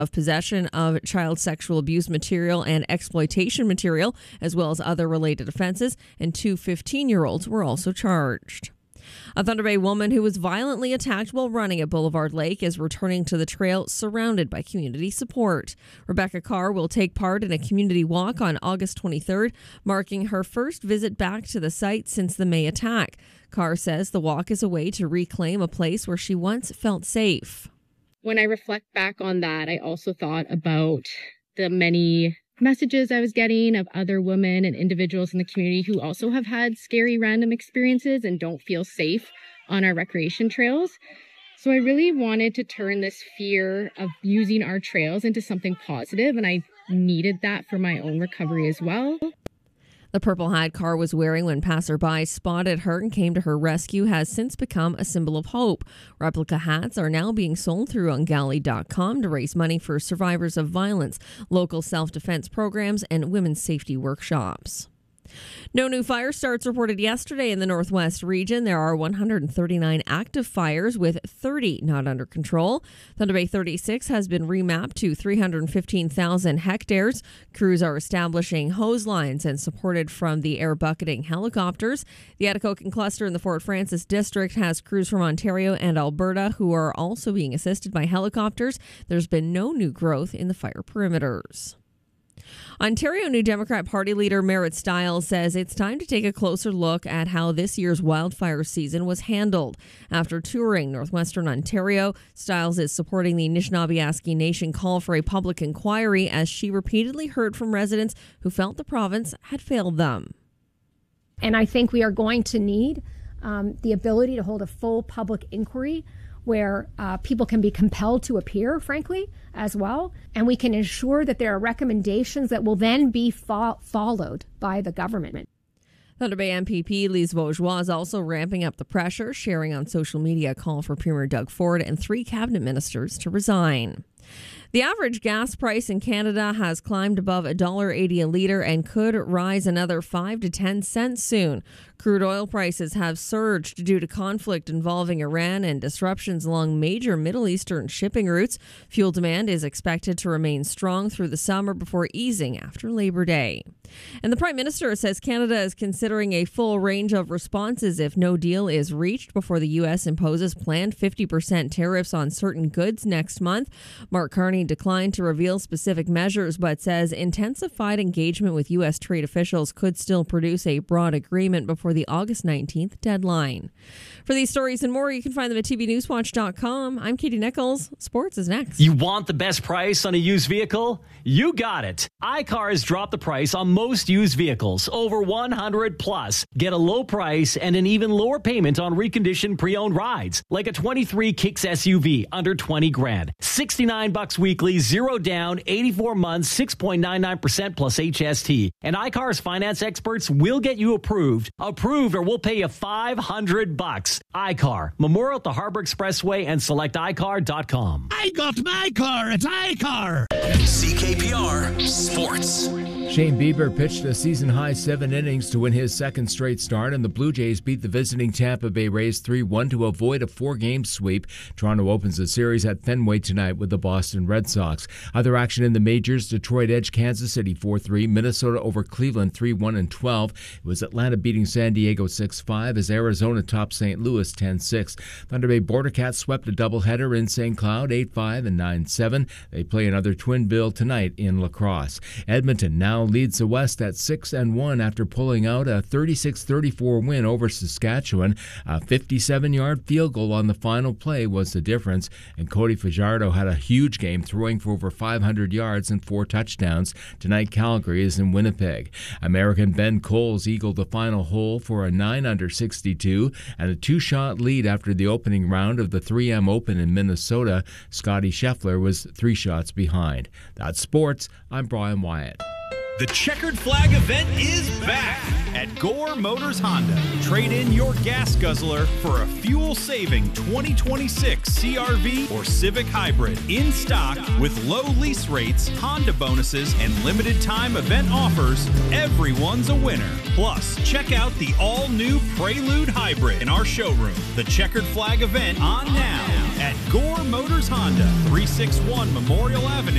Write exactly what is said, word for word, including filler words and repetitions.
of possession of child sexual abuse material and exploitation material, as well as other related offenses, and two fifteen-year-olds were also charged. A Thunder Bay woman who was violently attacked while running at Boulevard Lake is returning to the trail surrounded by community support. Rebecca Carr will take part in a community walk on August twenty-third, marking her first visit back to the site since the May attack. Carr says the walk is a way to reclaim a place where she once felt safe. When I reflect back on that, I also thought about the many messages I was getting of other women and individuals in the community who also have had scary random experiences and don't feel safe on our recreation trails. So I really wanted to turn this fear of using our trails into something positive, and I needed that for my own recovery as well. The purple hat Carr was wearing when passersby spotted her and came to her rescue has since become a symbol of hope. Replica hats are now being sold through ungali dot com to raise money for survivors of violence, local self-defense programs, and women's safety workshops. No new fire starts reported yesterday in the Northwest region. There are one hundred thirty-nine active fires with thirty not under control. Thunder Bay thirty-six has been remapped to three hundred fifteen thousand hectares. Crews are establishing hose lines and supported from the air bucketing helicopters. The Atikokan cluster in the Fort Frances district has crews from Ontario and Alberta who are also being assisted by helicopters. There's been no new growth in the fire perimeters. Ontario New Democrat Party leader Merritt Stiles says it's time to take a closer look at how this year's wildfire season was handled. After touring northwestern Ontario, Stiles is supporting the Anishinaabe Nation call for a public inquiry as she repeatedly heard from residents who felt the province had failed them. And I think we are going to need um, the ability to hold a full public inquiry where uh, people can be compelled to appear, frankly, as well. And we can ensure that there are recommendations that will then be fo- followed by the government. Thunder Bay M P P Lise Vaugeois is also ramping up the pressure, sharing on social media a call for Premier Doug Ford and three cabinet ministers to resign. The average gas price in Canada has climbed above one dollar eighty a litre and could rise another five to ten cents soon. Crude oil prices have surged due to conflict involving Iran and disruptions along major Middle Eastern shipping routes. Fuel demand is expected to remain strong through the summer before easing after Labor Day. And the Prime Minister says Canada is considering a full range of responses if no deal is reached before the U S imposes planned fifty percent tariffs on certain goods next month. Mark Carney declined to reveal specific measures, but says intensified engagement with U S trade officials could still produce a broad agreement before the August nineteenth deadline. For these stories and more, you can find them at T V News Watch dot com. I'm Katie Nichols. Sports is next. You want the best price on a used vehicle? You got it. iCar has dropped the price on most used vehicles, over one hundred plus. Get a low price and an even lower payment on reconditioned pre-owned rides, like a twenty-three Kicks S U V under twenty grand. sixty-nine bucks weekly, zero down, eighty-four months, six point nine nine percent plus H S T. And iCar's finance experts will get you approved. Approved or we'll pay you five hundred bucks. iCar, Memorial at the Harbor Expressway and select i car dot com. I got my car at iCar. C K P R Sports. Shane Bieber pitched a season-high seven innings to win his second straight start, and the Blue Jays beat the visiting Tampa Bay Rays three one to avoid a four-game sweep. Toronto opens the series at Fenway tonight with the Boston Red Sox. Other action in the majors, Detroit edged Kansas City four three, Minnesota over Cleveland three one and twelve. It was Atlanta beating San Diego six five as Arizona topped Saint Louis ten six. Thunder Bay Border Cats swept a doubleheader in Saint Cloud eight five and nine seven. They play another twin bill tonight in La Crosse. Edmonton now leads the West at six and one after pulling out a thirty-six thirty-four win over Saskatchewan. A fifty-seven-yard field goal on the final play was the difference, and Cody Fajardo had a huge game, throwing for over five hundred yards and four touchdowns. Tonight, Calgary is in Winnipeg. American Ben Coles eagled the final hole for a nine under sixty-two and a two-shot lead after the opening round of the three M Open in Minnesota. Scotty Scheffler was three shots behind. That's sports. I'm Brian Wyatt. The Checkered Flag event is back at Gore Motors Honda. Trade in your gas guzzler for a fuel-saving twenty twenty-six C R V or Civic Hybrid in stock with low lease rates, Honda bonuses, and limited-time event offers. Everyone's a winner. Plus, check out the all-new Prelude Hybrid in our showroom. The Checkered Flag event on now at Gore Motors Honda, three sixty-one Memorial Avenue